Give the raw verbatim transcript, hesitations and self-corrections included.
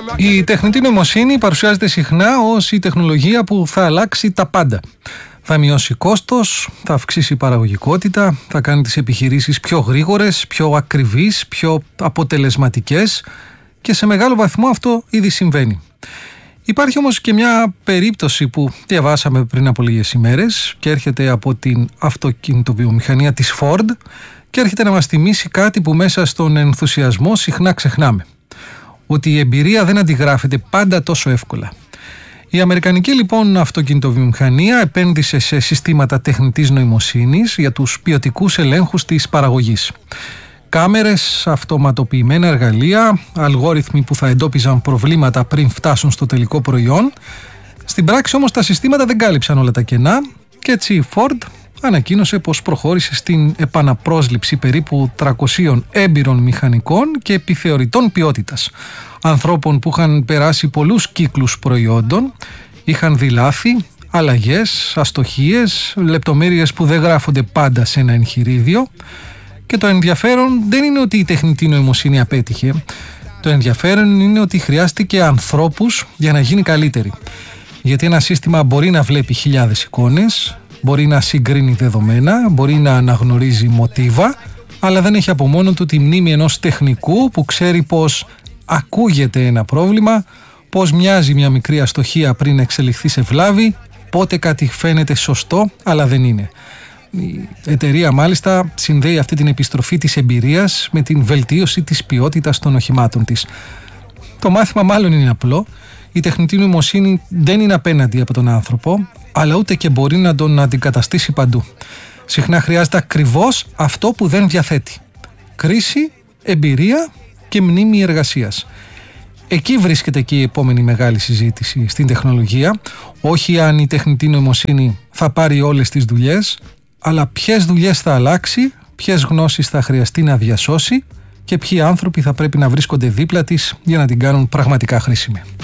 Η τεχνητή νοημοσύνη παρουσιάζεται συχνά ως η τεχνολογία που θα αλλάξει τα πάντα. Θα μειώσει κόστος, θα αυξήσει παραγωγικότητα, θα κάνει τις επιχειρήσεις πιο γρήγορες, πιο ακριβείς, πιο αποτελεσματικές και σε μεγάλο βαθμό αυτό ήδη συμβαίνει. Υπάρχει όμως και μια περίπτωση που διαβάσαμε πριν από λίγες ημέρες και έρχεται από την αυτοκινητοβιομηχανία της Ford και έρχεται να μας θυμίσει κάτι που μέσα στον ενθουσιασμό συχνά ξεχνάμε. Ότι η εμπειρία δεν αντιγράφεται πάντα τόσο εύκολα. Η αμερικανική λοιπόν αυτοκινητοβιομηχανία επένδυσε σε συστήματα τεχνητής νοημοσύνης για τους ποιοτικούς ελέγχους της παραγωγής. Κάμερες, αυτοματοποιημένα εργαλεία, αλγόριθμοι που θα εντόπιζαν προβλήματα πριν φτάσουν στο τελικό προϊόν. Στην πράξη όμως τα συστήματα δεν κάλυψαν όλα τα κενά και έτσι η Ford ανακοίνωσε πως προχώρησε στην επαναπρόσληψη περίπου τριακοσίων έμπειρων μηχανικών και επιθεωρητών ποιότητας. Ανθρώπων που είχαν περάσει πολλούς κύκλους προϊόντων, είχαν δει λάθη, αλλαγές, αστοχίες, λεπτομέρειες που δεν γράφονται πάντα σε ένα εγχειρίδιο. Και το ενδιαφέρον δεν είναι ότι η τεχνητή νοημοσύνη απέτυχε. Το ενδιαφέρον είναι ότι χρειάστηκε ανθρώπους για να γίνει καλύτερη. Γιατί ένα σύστημα μπορεί να βλέπει χιλιάδες εικόνες, μπορεί να συγκρίνει δεδομένα, μπορεί να αναγνωρίζει μοτίβα, αλλά δεν έχει από μόνο του τη μνήμη ενός τεχνικού που ξέρει πως ακούγεται ένα πρόβλημα, πως μοιάζει μια μικρή αστοχία πριν εξελιχθεί σε βλάβη, πότε κάτι φαίνεται σωστό αλλά δεν είναι. Η εταιρεία μάλιστα συνδέει αυτή την επιστροφή της εμπειρίας με την βελτίωση της ποιότητας των οχημάτων της. Το μάθημα μάλλον είναι απλό. Η τεχνητή νοημοσύνη δεν είναι απέναντι από τον άνθρωπο, αλλά ούτε και μπορεί να τον αντικαταστήσει παντού. Συχνά χρειάζεται ακριβώς αυτό που δεν διαθέτει. Κρίση, εμπειρία και μνήμη εργασίας. Εκεί βρίσκεται και η επόμενη μεγάλη συζήτηση στην τεχνολογία. Όχι αν η τεχνητή νοημοσύνη θα πάρει όλες τις δουλειές, αλλά ποιες δουλειές θα αλλάξει, ποιες γνώσεις θα χρειαστεί να διασώσει και ποιοι άνθρωποι θα πρέπει να βρίσκονται δίπλα της για να την κάνουν πραγματικά χρήσιμη.